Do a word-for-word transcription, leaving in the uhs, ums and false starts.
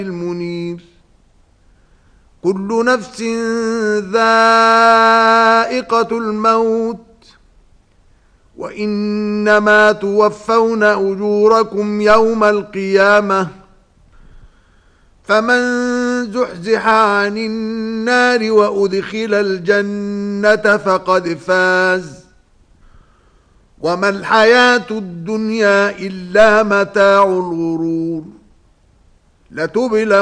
المنير كل نفس ذائقة الموت وإنما توفون أجوركم يوم القيامة فمن زحزح عن النار وأدخل الجنة فقد فاز وما الحياة الدنيا إلا متاع الغرور لتبلغ